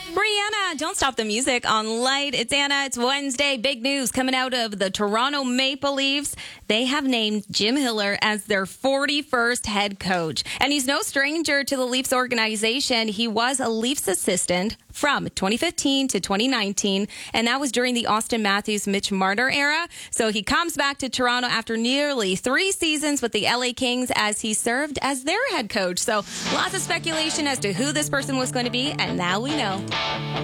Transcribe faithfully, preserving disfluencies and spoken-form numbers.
Brianna, don't stop the music on Light. It's Anna. It's Wednesday. Big news coming out of the Toronto Maple Leafs. They have named Jim Hiller as their forty-first head coach. And he's no stranger to the Leafs organization. He was a Leafs assistant from twenty fifteen to twenty nineteen, and that was during the Austin Matthews, Mitch Marner era. So he comes back to Toronto after nearly three seasons with the L A Kings as he served as their head coach. So lots of speculation as to who this person was going to be, and now we know.